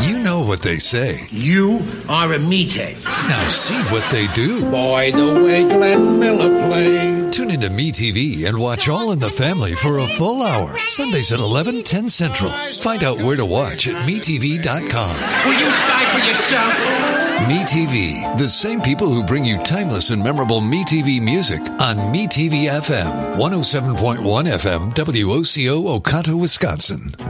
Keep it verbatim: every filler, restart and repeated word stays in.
You know what they say. You are a meathead. Now see what they do. Boy, the way Glenn Miller played. Tune into MeTV and watch All in the Family for a full hour. Sundays at eleven, ten Central. Find out where to watch at me T V dot com. Will you stifle yourself? MeTV, the same people who bring you timeless and memorable MeTV music on MeTV F M, one oh seven point one F M, W O C O, Oconto, Wisconsin.